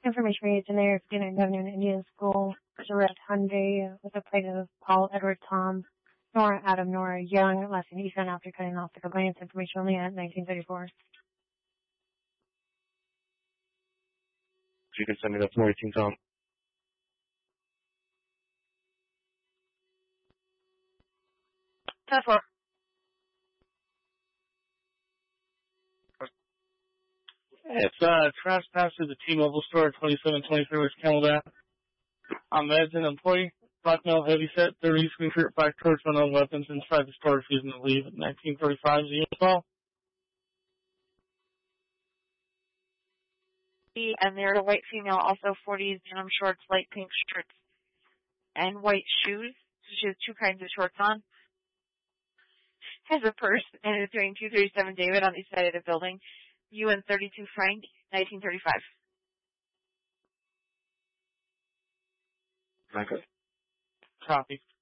Information reads in there, student Avenue in Indian School, Jarrett Hyundai with a plate of Paul, Edward, Tom, Nora, Adam, Nora, Young, last name Ethan after cutting off the complaints. Information only at 1934. You can send me that 418, Tom. That's what. It's trespass to the T-Mobile store at 2723 West Camelback. I'm as an employee, black male, heavyset, 30 screen shirt, black torch, unknown weapons inside the store, refusing to leave at 1935 is the unit call. And there's a white female, also 40s, denim shorts, light pink shirts, and white shoes. So she has two kinds of shorts on. Has a purse and is doing 237 David on the east side of the building. UN 32 Frank, 1935. Michael. Copy.